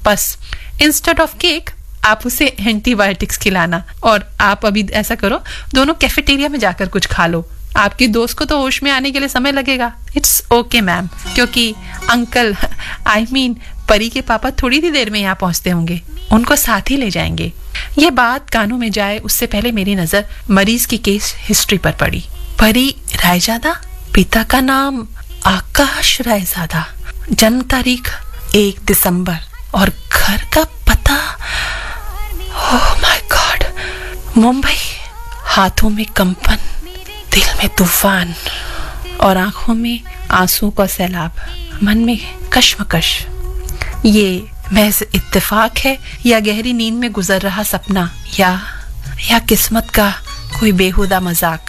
बस instead of cake आप उसे एंटीबायोटिक्स खिलाना। और आप अभी ऐसा करो, दोनों कैफेटेरिया में जाकर कुछ खा लो। आपकी दोस्त को तो होश में आने के लिए समय लगेगा। इट्स ओके मैम, क्योंकि अंकल परी के पापा थोड़ी ही देर में यहाँ पहुंचते होंगे, उनको साथ ही ले जाएंगे। ये बात कानों में जाए उससे पहले मेरी नजर मरीज की केस हिस्ट्री पर पड़ी। परी रायजादा, पिता का नाम आकाश रायजादा, जन्म तारीख 1 दिसंबर और घर का पता ओह माय गॉड, मुंबई। हाथों में कंपन, दिल में तूफान और आंखों में आंसू का सैलाब, मन में कश्मकश। ये महज इत्तेफाक है या गहरी नींद में गुजर रहा सपना, या किस्मत का कोई बेहुदा मजाक?